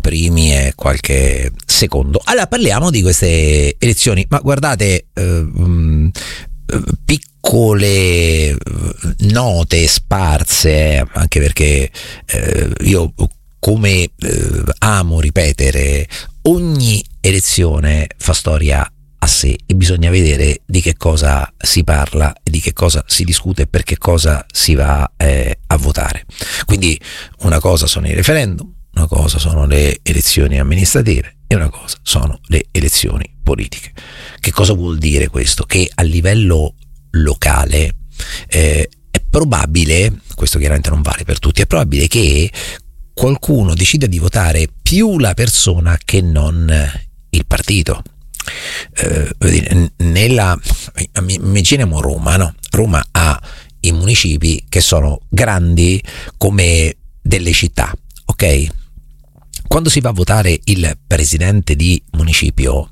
primi e qualche secondo. Allora parliamo di queste elezioni, ma guardate, piccole note sparse, anche perché io, come amo ripetere, ogni elezione fa storia a sé e bisogna vedere di che cosa si parla e di che cosa si discute e per che cosa si va a votare. Quindi una cosa sono i referendum, una cosa sono le elezioni amministrative e una cosa sono le elezioni politiche. Che cosa vuol dire questo? Che a livello locale è probabile, questo chiaramente non vale per tutti, è probabile che qualcuno decida di votare più la persona che non il partito. Immaginiamo Roma, no? Roma ha i municipi che sono grandi come delle città, ok? Quando si va a votare il presidente di municipio,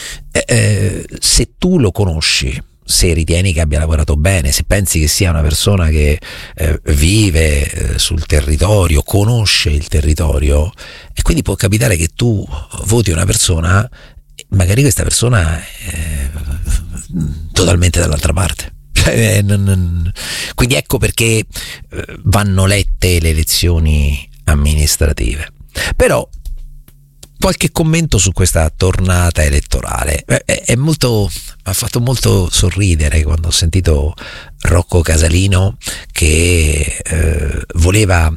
se tu lo conosci, se ritieni che abbia lavorato bene, se pensi che sia una persona che vive sul territorio, conosce il territorio, e quindi può capitare che tu voti una persona, magari questa persona è totalmente dall'altra parte. Quindi ecco perché vanno lette le elezioni amministrative. Però qualche commento su questa tornata elettorale. Mi ha fatto molto sorridere quando ho sentito Rocco Casalino che voleva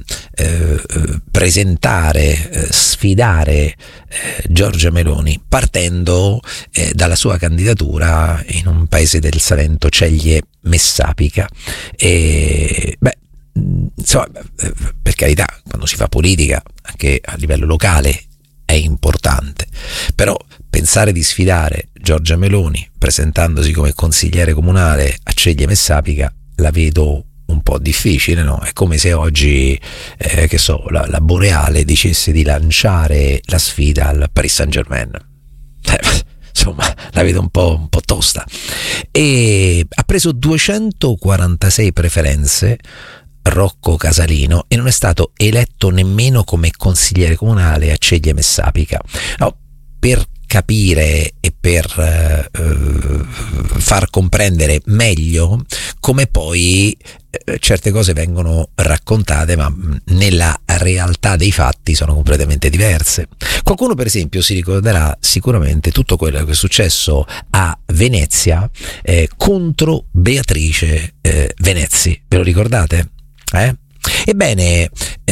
presentare, sfidare Giorgia Meloni partendo dalla sua candidatura in un paese del Salento, Ceglie Messapica. Insomma, per carità, quando si fa politica anche a livello locale è importante, però pensare di sfidare Giorgia Meloni presentandosi come consigliere comunale a Ceglie Messapica la vedo un po' difficile, no? È come se oggi la Boreale dicesse di lanciare la sfida al Paris Saint-Germain. Insomma, la vedo un po' tosta. E ha preso 246 preferenze Rocco Casalino e non è stato eletto nemmeno come consigliere comunale a Ceglie Messapica. No, per capire e per far comprendere meglio come poi certe cose vengono raccontate, ma nella realtà dei fatti sono completamente diverse. Qualcuno, per esempio, si ricorderà sicuramente tutto quello che è successo a Venezia contro Beatrice Venezzi. Ve lo ricordate? Ebbene,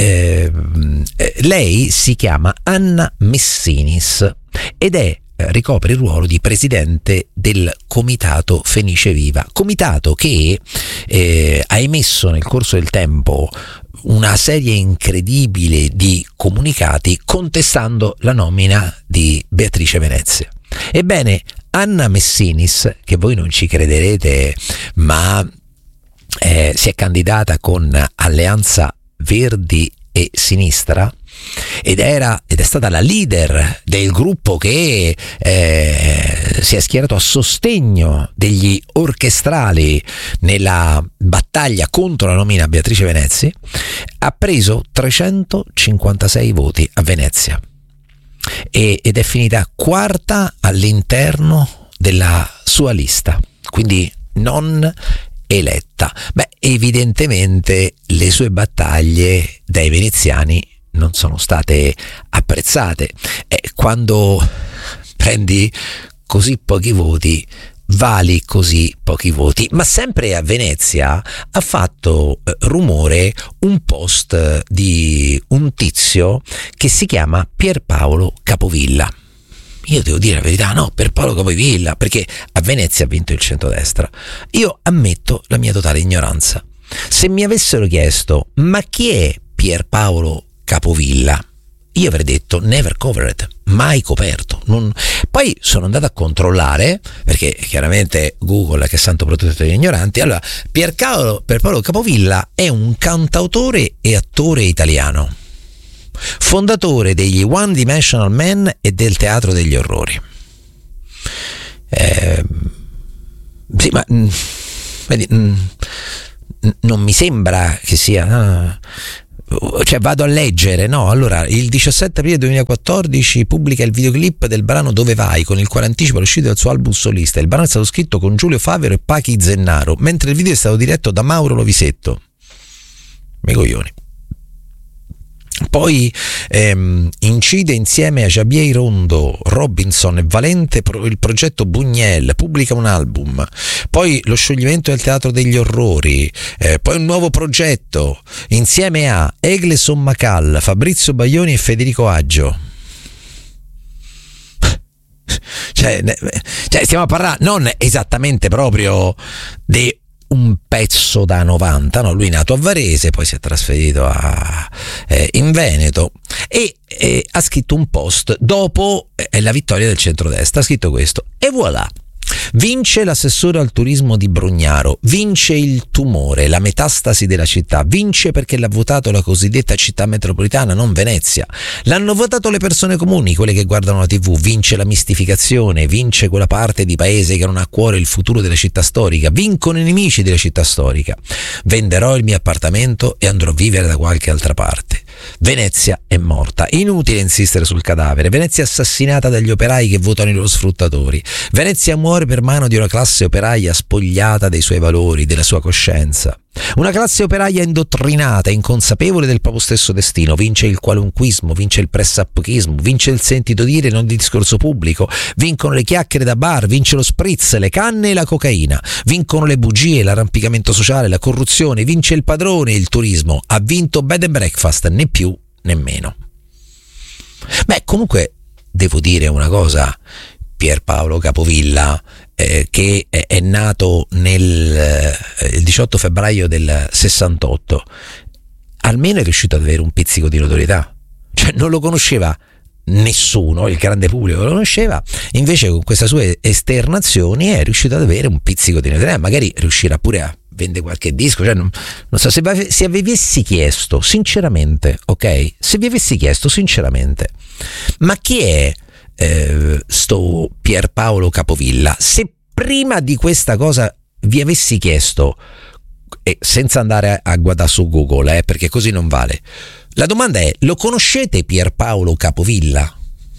lei si chiama Anna Messinis ed ricopre il ruolo di presidente del Comitato Fenice Viva, comitato che ha emesso nel corso del tempo una serie incredibile di comunicati contestando la nomina di Beatrice Venezia. Ebbene, Anna Messinis, che voi non ci crederete, ma si è candidata con Alleanza Verdi e Sinistra ed è stata la leader del gruppo che si è schierato a sostegno degli orchestrali nella battaglia contro la nomina a Beatrice Venezzi, ha preso 356 voti a Venezia ed è finita quarta all'interno della sua lista, quindi non eletta. Evidentemente le sue battaglie dai veneziani non sono state apprezzate. Quando prendi così pochi voti, vali così pochi voti. Ma sempre a Venezia ha fatto rumore un post di un tizio che si chiama Pierpaolo Capovilla. Io devo dire la verità, no, per Paolo Capovilla, perché a Venezia ha vinto il centrodestra. Io ammetto la mia totale ignoranza. Se mi avessero chiesto ma chi è Pierpaolo Capovilla, io avrei detto never covered, mai coperto. Poi sono andato a controllare, perché chiaramente Google, che è santo protettore degli ignoranti. Allora, Pierpaolo Capovilla è un cantautore e attore italiano, fondatore degli One Dimensional Man e del Teatro degli Orrori. Sì, ma vedi, non mi sembra che sia cioè vado a leggere, no? Allora, il 17 aprile 2014 pubblica il videoclip del brano Dove vai, con il quale anticipa l'uscita del suo album solista. Il brano è stato scritto con Giulio Favero e Pachi Zennaro, mentre il video è stato diretto da Mauro Lovisetto. Me coglioni. Poi incide insieme a Javier Rondo, Robinson e Valente il progetto Buñuel, pubblica un album. Poi lo scioglimento del Teatro degli Orrori, poi un nuovo progetto insieme a Egleson Macal, Fabrizio Baglioni e Federico Aggio. Cioè stiamo a parlare non esattamente proprio di un pezzo da 90, no? Lui è nato a Varese, poi si è trasferito in Veneto e ha scritto un post dopo la vittoria del centrodestra, ha scritto questo: e voilà, vince l'assessore al turismo di Brugnaro, vince il tumore, la metastasi della città, vince perché l'ha votato la cosiddetta città metropolitana, non Venezia, l'hanno votato le persone comuni, quelle che guardano la TV, vince la mistificazione, vince quella parte di paese che non ha a cuore il futuro della città storica, vincono i nemici della città storica, venderò il mio appartamento e andrò a vivere da qualche altra parte. Venezia è morta, inutile insistere sul cadavere. Venezia è assassinata dagli operai che votano i loro sfruttatori. Venezia muore per mano di una classe operaia spogliata dei suoi valori, della sua coscienza. Una classe operaia indottrinata, inconsapevole del proprio stesso destino. Vince il qualunquismo, vince il pressappochismo, vince il sentito dire, non il discorso pubblico, vincono le chiacchiere da bar, vince lo spritz, le canne e la cocaina, vincono le bugie, l'arrampicamento sociale, la corruzione, vince il padrone, il turismo. Ha vinto bed and breakfast, né più né meno. Beh, comunque devo dire una cosa: Pierpaolo Capovilla, che è nato il 18 febbraio del 68, almeno è riuscito ad avere un pizzico di notorietà. Cioè non lo conosceva nessuno, il grande pubblico lo conosceva, invece con queste sue esternazioni è riuscito ad avere un pizzico di notorietà, magari riuscirà pure a vendere qualche disco. Cioè non so, se vi avessi chiesto sinceramente, ok? Se vi avessi chiesto sinceramente, ma chi è sto Pierpaolo Capovilla, se prima di questa cosa vi avessi chiesto, senza andare a guardare su Google, perché così non vale, la domanda è: lo conoscete Pierpaolo Capovilla?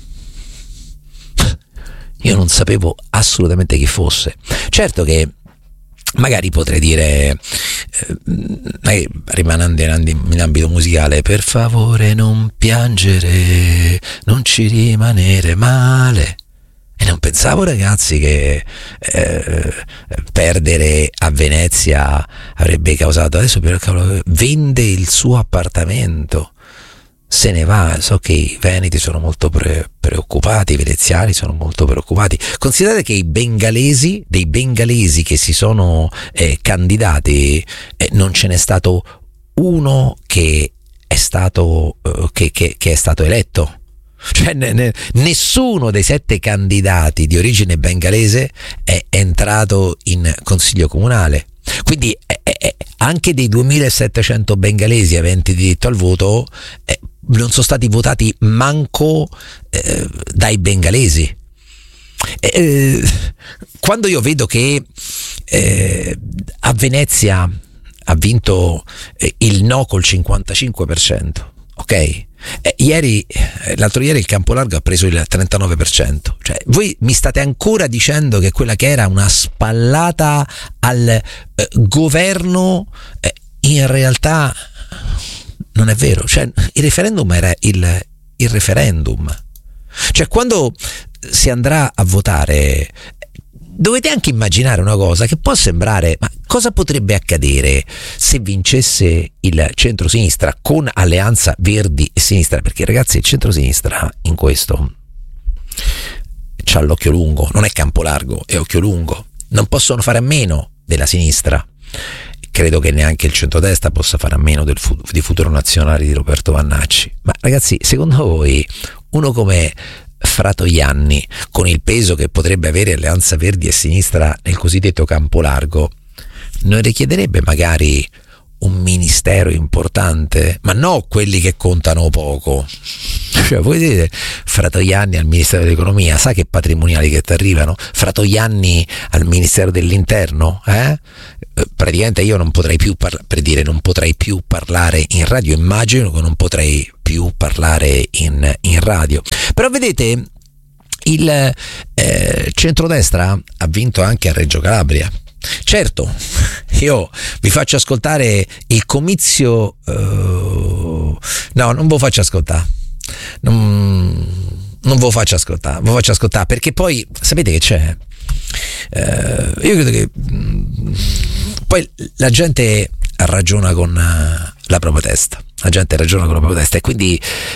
Io non sapevo assolutamente chi fosse. Certo che magari potrei dire, rimanendo in ambito musicale, per favore non piangere, non ci rimanere male. E non pensavo, ragazzi, che perdere a Venezia avrebbe causato. Adesso però vende il suo appartamento, se ne va. So che i veneti sono molto preoccupati, i veneziani sono molto preoccupati. Considerate che dei bengalesi che si sono candidati, non ce n'è stato uno che è stato che è stato eletto. Cioè nessuno dei 7 candidati di origine bengalese è entrato in consiglio comunale. Quindi anche dei 2700 bengalesi aventi diritto al voto non sono stati votati manco dai bengalesi. Quando io vedo che a Venezia ha vinto il no col 55%, ok? L'altro ieri il Campolargo ha preso il 39%. Cioè, voi mi state ancora dicendo che quella che era una spallata al governo in realtà non è vero. Cioè, il referendum era il referendum. Cioè, quando si andrà a votare, dovete anche immaginare una cosa che può sembrare: ma cosa potrebbe accadere se vincesse il centrosinistra con Alleanza Verdi e Sinistra? Perché, ragazzi, il centrosinistra in questo c'ha l'occhio lungo, non è Campolargo, è occhio lungo. Non possono fare a meno della sinistra. Credo che neanche il centrodestra possa fare a meno di Futuro Nazionale di Roberto Vannacci. Ma ragazzi, secondo voi uno come Fratoianni, con il peso che potrebbe avere Alleanza Verdi e Sinistra nel cosiddetto Campolargo, non richiederebbe magari un ministero importante, ma no quelli che contano poco. Cioè, voi vedete Fratoianni al Ministero dell'Economia, sa che patrimoniali che ti arrivano? Fratoianni al Ministero dell'Interno, praticamente io non potrei più non potrei più parlare in radio, immagino che non potrei più parlare in radio. Però vedete, il centrodestra ha vinto anche a Reggio Calabria. Certo, io vi faccio ascoltare il comizio, no, non ve lo faccio ascoltare, non ve lo faccio ascoltare, perché poi sapete che c'è, io credo che poi la gente ragiona con la propria testa, e quindi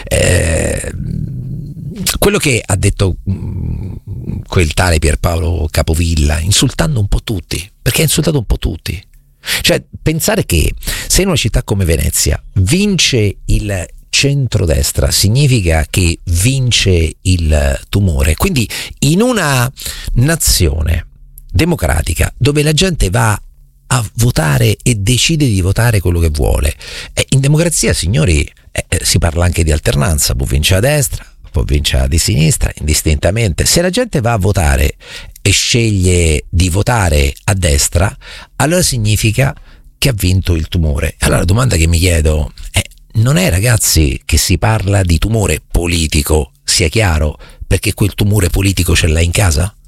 quello che ha detto quel tale Pierpaolo Capovilla, insultando un po' tutti, perché ha insultato un po' tutti. Cioè, pensare che se in una città come Venezia vince il centrodestra significa che vince il tumore. Quindi in una nazione democratica dove la gente va a votare e decide di votare quello che vuole, in democrazia, signori, si parla anche di alternanza, può vincere a destra, può vincere di sinistra, indistintamente. Se la gente va a votare e sceglie di votare a destra, allora significa che ha vinto il tumore. Allora la domanda che mi chiedo è: non è, ragazzi, che si parla di tumore politico, sia chiaro, perché quel tumore politico ce l'hai in casa?